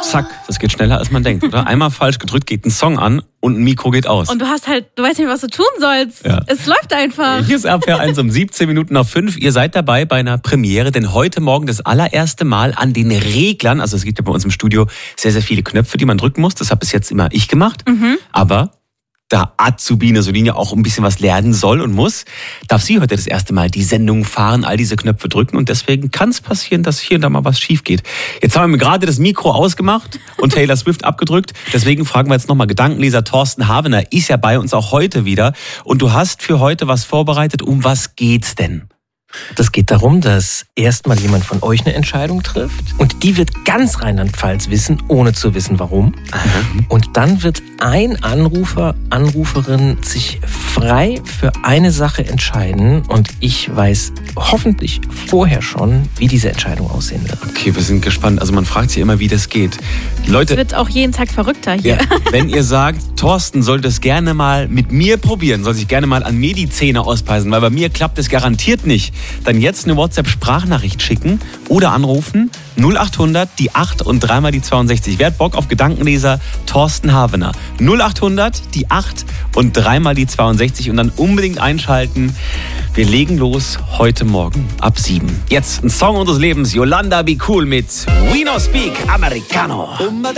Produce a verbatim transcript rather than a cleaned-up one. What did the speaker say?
Zack, das geht schneller, als man denkt, oder? Einmal falsch gedrückt, geht ein Song an und ein Mikro geht aus. Und du hast halt, du weißt nicht, was du tun sollst. Ja. Es läuft einfach. Hier ist R P R eins um siebzehn Minuten nach fünf. Ihr seid dabei bei einer Premiere, denn heute Morgen das allererste Mal an den Reglern, also es gibt ja bei uns im Studio sehr, sehr viele Knöpfe, die man drücken muss. Das habe bis jetzt immer ich gemacht. Mhm. Aber da Azubine Solinia auch ein bisschen was lernen soll und muss, darf sie heute das erste Mal die Sendung fahren, all diese Knöpfe drücken und deswegen kann es passieren, dass hier und da mal was schief geht. Jetzt haben wir gerade das Mikro ausgemacht und Taylor Swift abgedrückt, deswegen fragen wir jetzt nochmal Gedankenleser Thorsten Havener, ist ja bei uns auch heute wieder und du hast für heute was vorbereitet, um was geht's denn? Das geht darum, dass erstmal jemand von euch eine Entscheidung trifft und die wird ganz Rheinland-Pfalz wissen, ohne zu wissen warum. Mhm. Und dann wird ein Anrufer, Anruferin sich frei für eine Sache entscheiden und ich weiß hoffentlich vorher schon, wie diese Entscheidung aussehen wird. Okay, wir sind gespannt. Also man fragt sich immer, wie das geht. Leute, es wird auch jeden Tag verrückter hier. Ja, wenn ihr sagt, Thorsten soll das gerne mal mit mir probieren, soll sich gerne mal an mir die Zähne ausbeißen, weil bei mir klappt es garantiert nicht, dann jetzt eine WhatsApp-Sprachnachricht schicken oder anrufen null acht hundert, die acht und dreimal die zweiundsechzig. Wer hat Bock auf Gedankenleser Thorsten Havener? null acht hundert, die acht und dreimal die zweiundsechzig und dann unbedingt einschalten. Wir legen los heute Morgen ab sieben. Jetzt ein Song unseres Lebens, Yolanda Be Cool mit We No Speak Americano.